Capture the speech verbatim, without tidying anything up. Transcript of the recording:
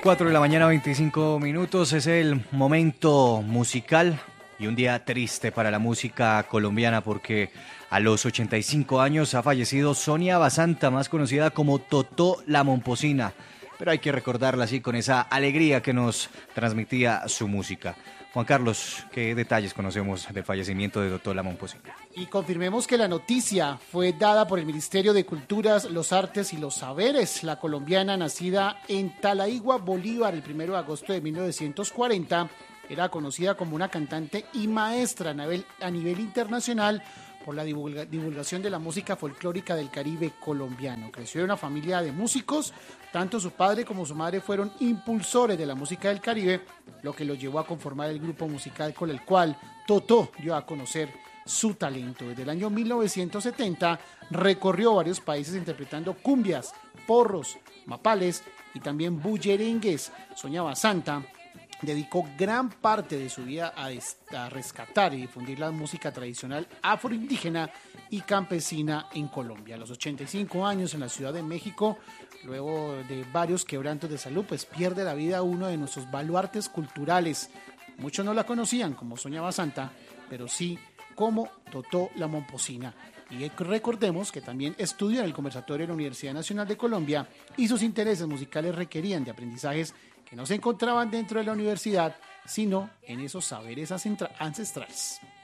cuatro de la mañana, veinticinco minutos, es el momento musical y un día triste para la música colombiana porque a los ochenta y cinco años ha fallecido Sonia Basanta, más conocida como Totó la Momposina, pero hay que recordarla así con esa alegría que nos transmitía su música. Juan Carlos, ¿qué detalles conocemos del fallecimiento de Totó la Momposina? Y confirmemos que la noticia fue dada por el Ministerio de Culturas, los Artes y los Saberes. La colombiana, nacida en Talaigua, Bolívar, el primero de agosto de mil novecientos cuarenta, era conocida como una cantante y maestra a nivel, a nivel internacional por la divulga, divulgación de la música folclórica del Caribe colombiano. Creció en una familia de músicos, tanto su padre como su madre fueron impulsores de la música del Caribe, lo que lo llevó a conformar el grupo musical con el cual Totó dio a conocer su talento. Desde el año mil novecientos setenta recorrió varios países interpretando cumbias, porros, mapales y también bullerengues. Sonia Basanta dedicó gran parte de su vida a, a rescatar y difundir la música tradicional afroindígena y campesina en Colombia. A los ochenta y cinco años, en la Ciudad de México, luego de varios quebrantos de salud, pues pierde la vida uno de nuestros baluartes culturales. Muchos no la conocían como Sonia Basanta, pero sí como Totó la Momposina. Y recordemos que también estudió en el Conservatorio de la Universidad Nacional de Colombia y sus intereses musicales requerían de aprendizajes que no se encontraban dentro de la universidad, sino en esos saberes ancestrales.